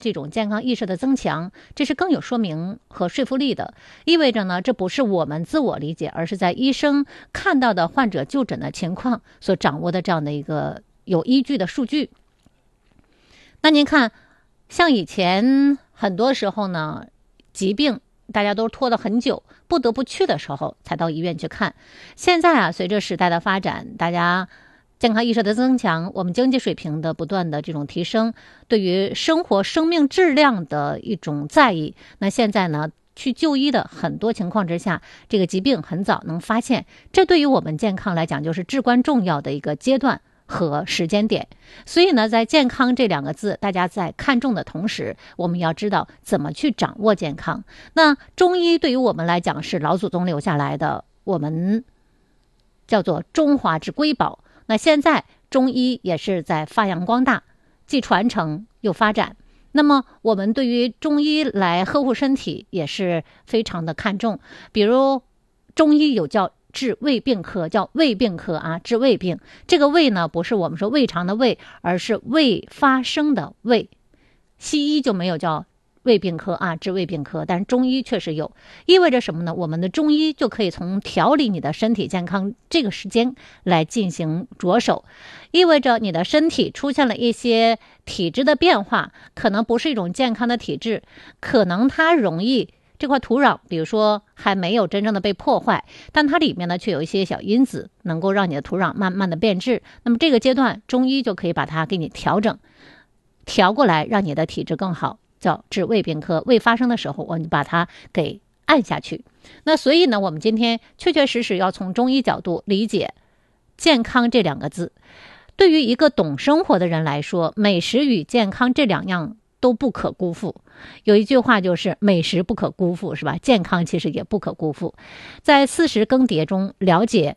这种健康意识的增强，这是更有说明和说服力的。意味着呢，这不是我们自我理解，而是在医生看到的患者就诊的情况所掌握的这样的一个有依据的数据。那您看，像以前很多时候呢，疾病大家都拖得很久，不得不去的时候才到医院去看。现在啊，随着时代的发展，大家健康意识的增强，我们经济水平的不断的这种提升，对于生活生命质量的一种在意，那现在呢，去就医的很多情况之下，这个疾病很早能发现，这对于我们健康来讲就是至关重要的一个阶段和时间点。所以呢，在健康这两个字大家在看重的同时，我们要知道怎么去掌握健康。那中医对于我们来讲是老祖宗留下来的，我们叫做中华之瑰宝。那现在中医也是在发扬光大，既传承又发展。那么我们对于中医来呵护身体也是非常的看重，比如中医有叫治胃病科，叫胃病科啊，治胃病。这个胃呢，不是我们说胃肠的胃，而是胃发生的胃。西医就没有叫胃病科啊，治胃病科，但是中医确实有。意味着什么呢？我们的中医就可以从调理你的身体健康这个时间来进行着手，意味着你的身体出现了一些体质的变化，可能不是一种健康的体质，可能它容易这块土壤比如说还没有真正的被破坏，但它里面呢却有一些小因子能够让你的土壤慢慢的变质，那么这个阶段中医就可以把它给你调整调过来，让你的体质更好，叫治胃病科。胃发生的时候我们把它给按下去。那所以呢，我们今天确确实实要从中医角度理解健康这两个字。对于一个懂生活的人来说，美食与健康这两样都不可辜负。有一句话就是美食不可辜负，是吧？健康其实也不可辜负。在40更迭中了解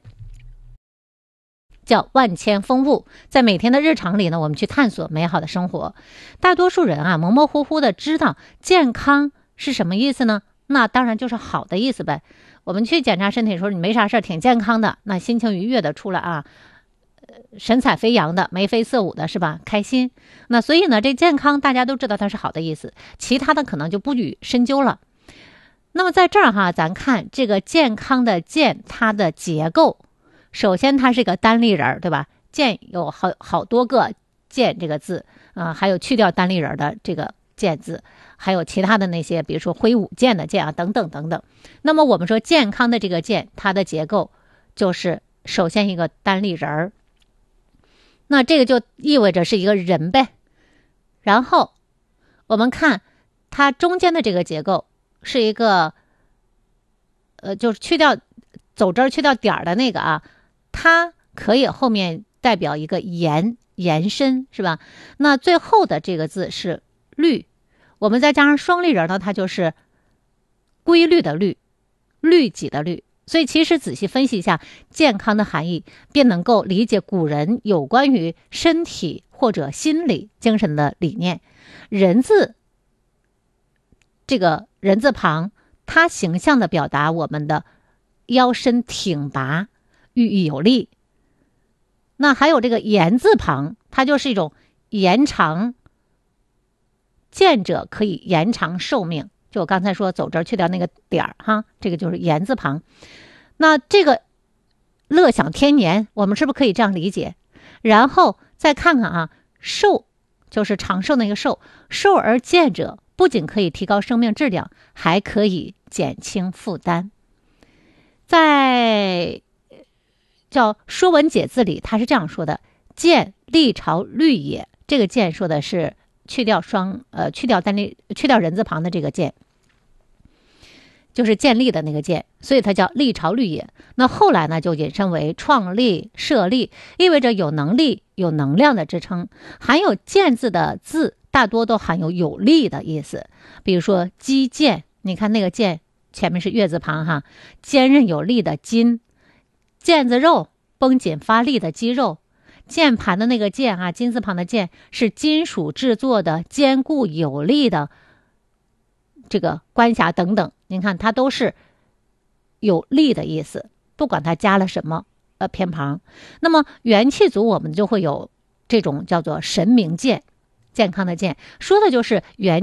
叫万千风物，在每天的日常里呢，我们去探索美好的生活。大多数人啊，模模糊糊的知道健康是什么意思呢？那当然就是好的意思呗。我们去检查身体说你没啥事，挺健康的，那心情愉悦的出来啊，神采飞扬的，眉飞色舞的，是吧？开心。那所以呢，这健康大家都知道它是好的意思，其他的可能就不予深究了。那么在这儿哈，咱看这个健康的健，它的结构，首先它是一个单立人，对吧？健有好多个健这个字还有去掉单立人的这个健字，还有其他的那些，比如说挥舞剑的剑啊，等等等等。那么我们说健康的这个健，它的结构就是首先一个单立人，那这个就意味着是一个人呗。然后我们看它中间的这个结构是一个就是去掉走针去掉点的那个啊，它可以后面代表一个延伸，是吧？那最后的这个字是律，我们再加上双立人呢，它就是规律的律，律己的律。所以其实仔细分析一下健康的含义，便能够理解古人有关于身体或者心理精神的理念。人字，这个人字旁，它形象的表达我们的腰身挺拔，寓意有力。那还有这个延字旁，它就是一种延长，健者可以延长寿命。就我刚才说走这儿去掉那个点儿哈，这个就是言字旁。那这个乐享天年，我们是不是可以这样理解？然后再看看啊，寿就是长寿那个寿，寿而健者不仅可以提高生命质量，还可以减轻负担。在叫《说文解字》里，他是这样说的：健，历朝律也。这个健说的是去掉人字旁的这个健，就是建立的那个建，所以它叫历朝律也。那后来呢，就引申为创立、设立，意味着有能力、有能量的支撑。含有健字的字大多都含有有力的意思，比如说肌健，你看那个健前面是月字旁哈，坚韧有力的筋；腱子肉，绷紧发力的肌肉；键盘的那个键啊，金字旁的键是金属制作的坚固有力的这个关辖等等。您看它都是有力的意思，不管它加了什么偏旁。那么元气足我们就会有这种叫做神明健， 健康的健，说的就是元